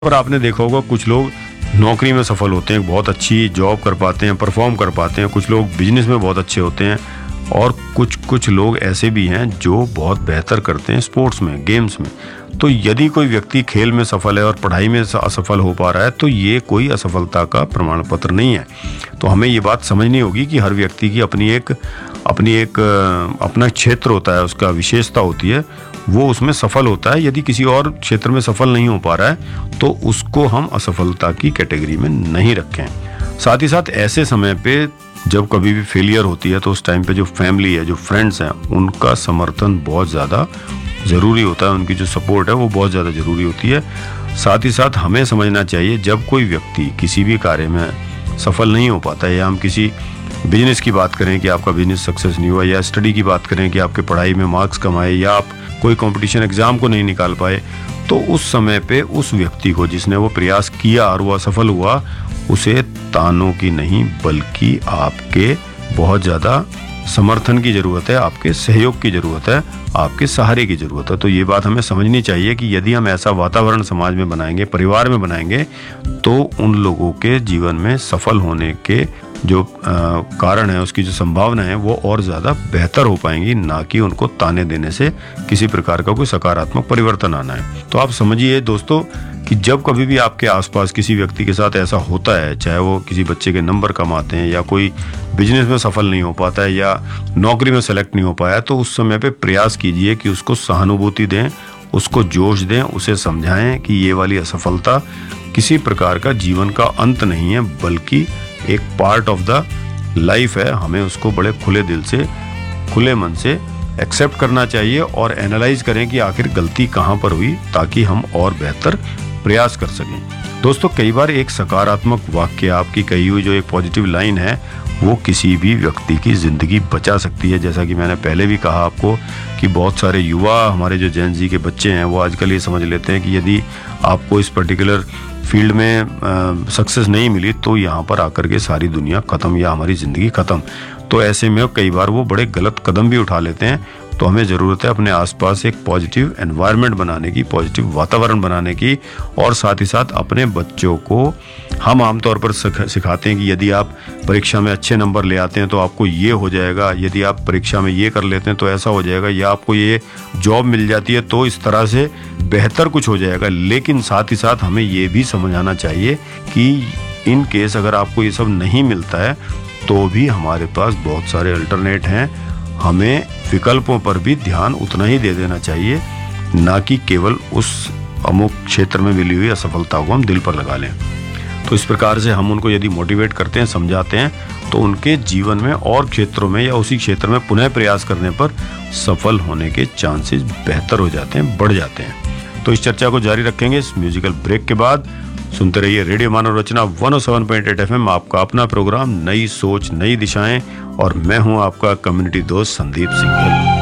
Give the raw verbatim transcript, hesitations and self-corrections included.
और आपने देखा होगा कुछ लोग नौकरी में सफल होते हैं, बहुत अच्छी जॉब कर पाते हैं, परफॉर्म कर पाते हैं। कुछ लोग बिजनेस में बहुत अच्छे होते हैं और कुछ कुछ लोग ऐसे भी हैं जो बहुत बेहतर करते हैं स्पोर्ट्स में, गेम्स में। तो यदि कोई व्यक्ति खेल में सफल है और पढ़ाई में असफल हो पा रहा है तो ये कोई असफलता का प्रमाण पत्र नहीं है। तो हमें ये बात समझनी होगी कि हर व्यक्ति की अपनी एक अपनी एक अपना क्षेत्र होता है, उसका विशेषता होती है, वो उसमें सफल होता है। यदि किसी और क्षेत्र में सफल नहीं हो पा रहा है तो उसको हम असफलता की कैटेगरी में नहीं रखें। साथ ही साथ ऐसे समय पे जब कभी भी फेलियर होती है तो उस टाइम पे जो फैमिली है, जो फ्रेंड्स हैं, उनका समर्थन बहुत ज़्यादा ज़रूरी होता है। उनकी जो सपोर्ट है वो बहुत ज़्यादा ज़रूरी होती है। साथ ही साथ हमें समझना चाहिए जब कोई व्यक्ति किसी भी कार्य में सफल नहीं हो पाता है, या हम किसी बिजनेस की बात करें कि आपका बिजनेस सक्सेस नहीं हुआ, या स्टडी की बात करें कि आपके पढ़ाई में मार्क्स कम आए, या आप कोई कंपटीशन एग्जाम को नहीं निकाल पाए, तो उस समय पे उस व्यक्ति को जिसने वो प्रयास किया और वो असफल हुआ, उसे तानों की नहीं बल्कि आपके बहुत ज़्यादा समर्थन की ज़रूरत है, आपके सहयोग की ज़रूरत है, आपके सहारे की ज़रूरत है। तो ये बात हमें समझनी चाहिए कि यदि हम ऐसा वातावरण समाज में बनाएंगे, परिवार में बनाएंगे, तो उन लोगों के जीवन में सफल होने के जो आ, कारण है, उसकी जो संभावना है, वो और ज़्यादा बेहतर हो पाएंगी, ना कि उनको ताने देने से किसी प्रकार का कोई सकारात्मक परिवर्तन आना है। तो आप समझिए दोस्तों कि जब कभी भी आपके आसपास किसी व्यक्ति के साथ ऐसा होता है, चाहे वो किसी बच्चे के नंबर कम आते हैं, या कोई बिजनेस में सफल नहीं हो पाता है, या नौकरी में सेलेक्ट नहीं हो पाया, तो उस समय पे प्रयास कीजिए कि उसको सहानुभूति दें, उसको जोश दें, उसे समझाएं कि ये वाली असफलता किसी प्रकार का जीवन का अंत नहीं है, बल्कि एक पार्ट ऑफ द लाइफ है। हमें उसको बड़े खुले दिल से, खुले मन से एक्सेप्ट करना चाहिए और एनालाइज करें कि आखिर गलती कहाँ पर हुई, ताकि हम और बेहतर प्रयास कर सकें। दोस्तों, कई बार एक सकारात्मक वाक्य, आपकी कही हुई जो एक पॉजिटिव लाइन है, वो किसी भी व्यक्ति की ज़िंदगी बचा सकती है। जैसा कि मैंने पहले भी कहा आपको कि बहुत सारे युवा, हमारे जो जेन ज़ी के बच्चे हैं, वो आजकल ये समझ लेते हैं कि यदि आपको इस पर्टिकुलर फील्ड में सक्सेस नहीं मिली तो यहाँ पर आकर के सारी दुनिया ख़त्म, या हमारी ज़िंदगी ख़त्म। तो ऐसे में कई बार वो बड़े गलत कदम भी उठा लेते हैं। तो हमें ज़रूरत है अपने आसपास एक पॉजिटिव एनवायरनमेंट बनाने की, पॉजिटिव वातावरण बनाने की, और साथ ही साथ अपने बच्चों को हम आमतौर पर सिखाते हैं कि यदि आप परीक्षा में अच्छे नंबर ले आते हैं तो आपको ये हो जाएगा, यदि आप परीक्षा में ये कर लेते हैं तो ऐसा हो जाएगा, या आपको ये जॉब मिल जाती है तो इस तरह से बेहतर कुछ हो जाएगा। लेकिन साथ ही साथ हमें ये भी समझाना चाहिए कि इन केस अगर आपको ये सब नहीं मिलता है तो भी हमारे पास बहुत सारे अल्टरनेट हैं। हमें विकल्पों पर भी ध्यान उतना ही दे देना चाहिए, ना कि केवल उस अमुक क्षेत्र में मिली हुई असफलता को हम दिल पर लगा लें। तो इस प्रकार से हम उनको यदि मोटिवेट करते हैं, समझाते हैं, तो उनके जीवन में और क्षेत्रों में या उसी क्षेत्र में पुनः प्रयास करने पर सफल होने के चांसेस बेहतर हो जाते हैं, बढ़ जाते हैं। तो इस चर्चा को जारी रखेंगे इस म्यूजिकल ब्रेक के बाद। सुनते रहिए रेडियो मानव रचना एक सौ सात पॉइंट आठ एफ एम, आपका अपना प्रोग्राम नई सोच नई दिशाएं, और मैं हूं आपका कम्युनिटी दोस्त संदीप सिंघल।